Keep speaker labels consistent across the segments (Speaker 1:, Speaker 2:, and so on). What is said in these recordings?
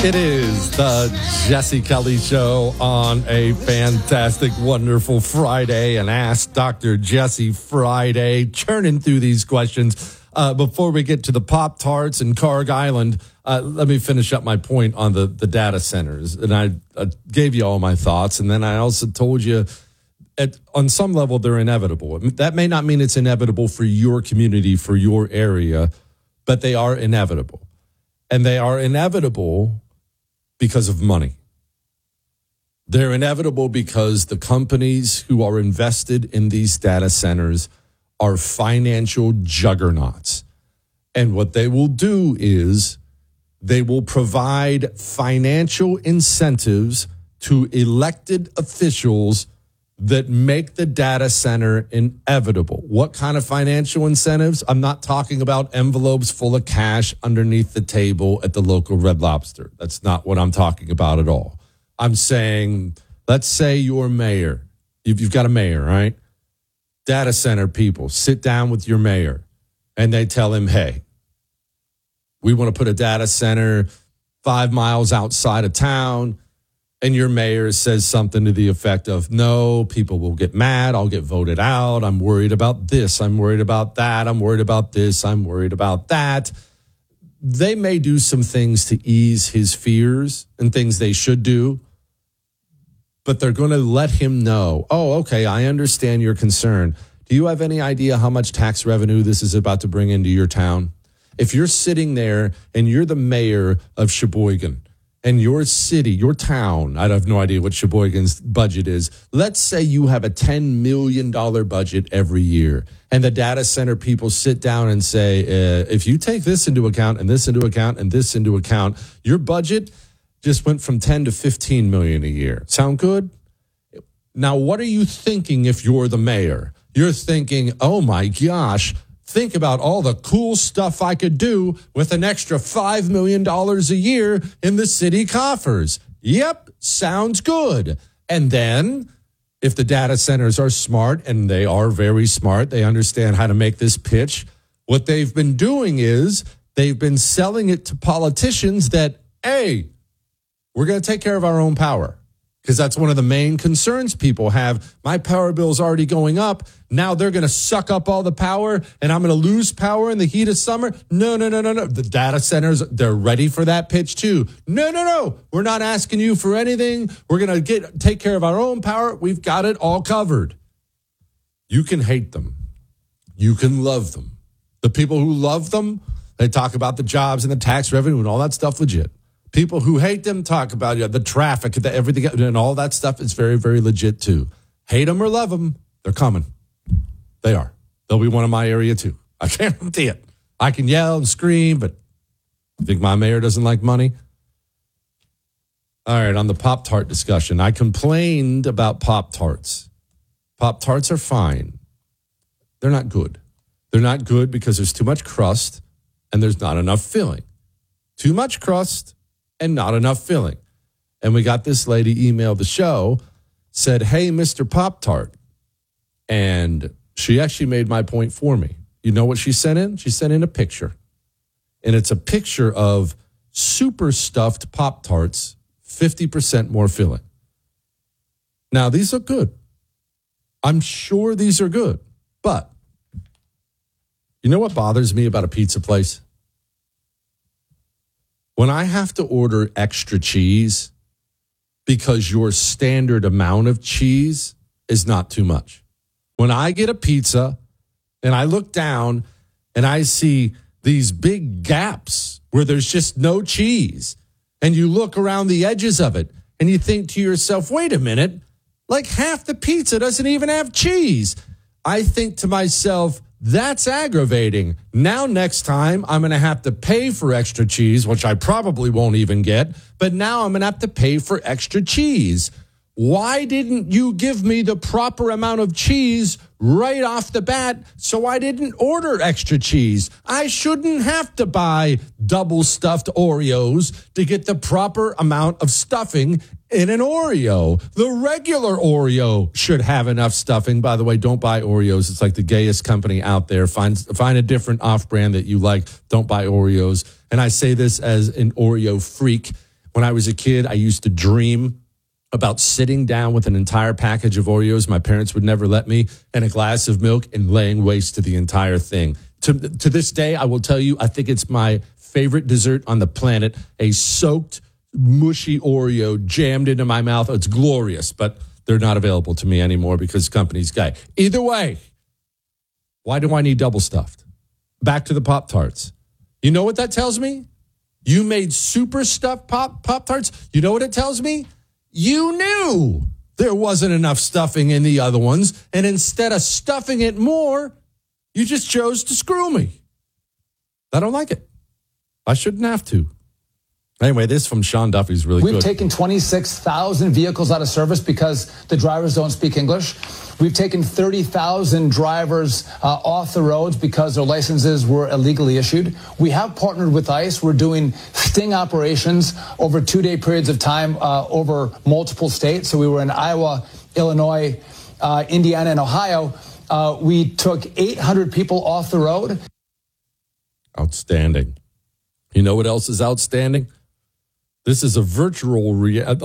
Speaker 1: It is the Jesse Kelly Show on a fantastic, wonderful Friday, and Ask Dr. Jesse Friday, churning through these questions. Before we get to the Pop-Tarts and Carg Island, let me finish up my point on the data centers. And I gave you all my thoughts, and then I also told you on some level they're inevitable. That may not mean it's inevitable for your community, for your area, but they are inevitable. And they are inevitable because of money. They're inevitable because the companies who are invested in these data centers are financial juggernauts. And what they will do is they will provide financial incentives to elected officials that make the data center inevitable. What kind of financial incentives? I'm not talking about envelopes full of cash underneath the table at the local Red Lobster. That's not what I'm talking about at all. I'm saying, let's say you're mayor. You've got a mayor, right? Data center people sit down with your mayor and they tell him, hey, we want to put a data center 5 miles outside of town. And your mayor says something to the effect of, no, people will get mad. I'll get voted out. I'm worried about this. I'm worried about that. I'm worried about this. I'm worried about that. They may do some things to ease his fears and things they should do, but they're going to let him know, oh, okay, I understand your concern. Do you have any idea how much tax revenue this is about to bring into your town? If you're sitting there and you're the mayor of Sheboygan, and your city, your town, I have no idea what Sheboygan's budget is. Let's say you have a $10 million budget every year. And the data center people sit down and say, if you take this into account and this into account and this into account, your budget just went from 10 to 15 million a year. Sound good? Now, what are you thinking if you're the mayor? You're thinking, oh my gosh, think about all the cool stuff I could do with an extra $5 million a year in the city coffers. Yep, sounds good. And then if the data centers are smart, and they are very smart, they understand how to make this pitch, what they've been doing is they've been selling it to politicians that, hey, we're going to take care of our own power. Because that's one of the main concerns people have. My power bill is already going up. Now they're going to suck up all the power and I'm going to lose power in the heat of summer. No. The data centers, they're ready for that pitch too. No. We're not asking you for anything. We're going to take care of our own power. We've got it all covered. You can hate them. You can love them. The people who love them, they talk about the jobs and the tax revenue and all that stuff legit. People who hate them talk about the traffic, everything, and all that stuff is very, very legit too. Hate them or love them, they're coming. They are. They'll be one of my area too. I guarantee it. I can yell and scream, but I think my mayor doesn't like money. All right, on the Pop-Tart discussion, I complained about Pop-Tarts. Pop-Tarts are fine. They're not good. They're not good because there's too much crust and there's not enough filling. Too much crust and not enough filling. And we got this lady emailed the show, said, hey, Mr. Pop-Tart. And she actually made my point for me. You know what she sent in? She sent in a picture. And it's a picture of super stuffed Pop-Tarts, 50% more filling. Now, these are good. I'm sure these are good. But you know what bothers me about a pizza place? When I have to order extra cheese because your standard amount of cheese is not too much. When I get a pizza and I look down and I see these big gaps where there's just no cheese, and you look around the edges of it and you think to yourself, wait a minute, like half the pizza doesn't even have cheese. I think to myself, that's aggravating. Now, next time, I'm going to have to pay for extra cheese, which I probably won't even get. But now I'm going to have to pay for extra cheese. Why didn't you give me the proper amount of cheese right off the bat so I didn't order extra cheese? I shouldn't have to buy double stuffed Oreos to get the proper amount of stuffing in an Oreo. The regular Oreo should have enough stuffing. By the way, don't buy Oreos. It's like the gayest company out there. Find a different off-brand that you like. Don't buy Oreos. And I say this as an Oreo freak. When I was a kid, I used to dream about sitting down with an entire package of Oreos. My parents would never let me, and a glass of milk, and laying waste to the entire thing. To this day, I will tell you, I think it's my favorite dessert on the planet. A soaked, mushy Oreo jammed into my mouth. It's glorious, but they're not available to me anymore because company's gay. Either way, why do I need double stuffed? Back to the Pop-Tarts. You know what that tells me? You made super stuffed Pop-Tarts. You know what it tells me? You knew there wasn't enough stuffing in the other ones, and instead of stuffing it more, you just chose to screw me. I don't like it. I shouldn't have to. Anyway, this from Sean Duffy's really good.
Speaker 2: We've taken 26,000 vehicles out of service because the drivers don't speak English. We've taken 30,000 drivers off the roads because their licenses were illegally issued. We have partnered with ICE. We're doing sting operations over 2-day periods of time over multiple states. So we were in Iowa, Illinois, Indiana, and Ohio. We took 800 people off the road.
Speaker 1: Outstanding. You know what else is outstanding? This is a virtual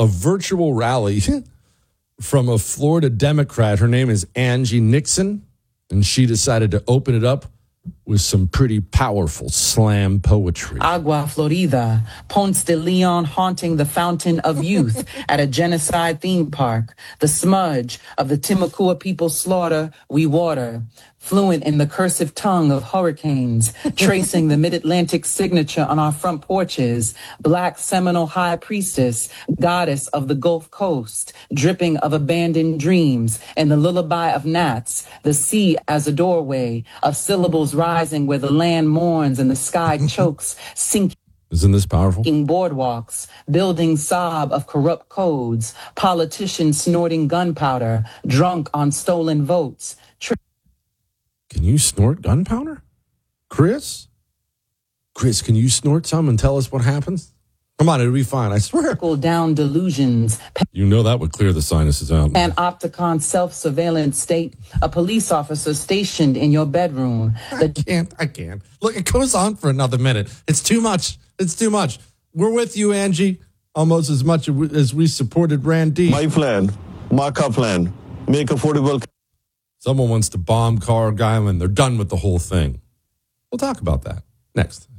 Speaker 1: rally from a Florida Democrat. Her name is Angie Nixon, and she decided to open it up with some pretty powerful slam poetry.
Speaker 3: Agua Florida, Ponce de Leon haunting the fountain of youth at a genocide theme park. The smudge of the Timucua people slaughter, we water. Fluent in the cursive tongue of hurricanes, tracing the mid-Atlantic signature on our front porches. Black Seminole high priestess, goddess of the Gulf Coast, dripping of abandoned dreams, and the lullaby of gnats. The sea as a doorway, of syllables rising where the land mourns and the sky chokes, sinking.
Speaker 1: Isn't this powerful?
Speaker 3: Boardwalks, building sob of corrupt codes, politicians snorting gunpowder, drunk on stolen votes.
Speaker 1: Can you snort gunpowder? Chris, can you snort some and tell us what happens? Come on, it'll be fine, I swear.
Speaker 3: Down delusions.
Speaker 1: You know that would clear the sinuses out.
Speaker 3: Panopticon self-surveillance state, a police officer stationed in your bedroom.
Speaker 1: I can't. Look, it goes on for another minute. It's too much. We're with you, Angie, almost as much as we supported Randy.
Speaker 4: My plan, Markup plan, make affordable.
Speaker 1: Someone wants to bomb Carg Island. They're done with the whole thing. We'll talk about that next.